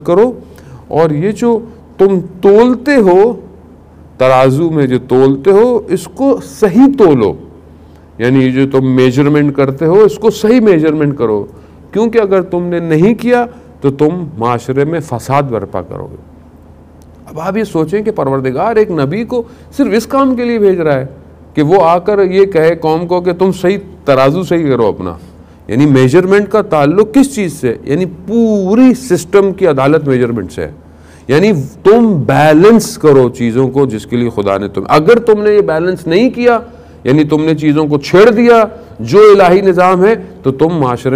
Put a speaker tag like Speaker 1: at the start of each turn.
Speaker 1: करो। और ये जो तुम तोलते हो, तराजू में जो तोलते हो, इसको सही तोलो। यानी ये जो तुम मेजरमेंट करते हो, इसको सही मेजरमेंट करो, क्योंकि अगर तुमने नहीं किया तो तुम माशरे में फसाद बर्पा करोगे। अब आप ये सोचें कि परवरदिगार एक नबी को सिर्फ इस काम के लिए भेज रहा है कि वो आकर ये कहे कौम को कि तुम सही तराजू सही करो अपना। यानी मेजरमेंट का ताल्लुक किस चीज़ से? यानी पूरी सिस्टम की अदालत मेजरमेंट से है। यानी तुम बैलेंस करो चीज़ों को जिसके लिए खुदा ने अगर तुमने ये बैलेंस नहीं किया, यानी तुमने चीज़ों को छेड़ दिया जो इलाही निज़ाम है, तो तुम माशरे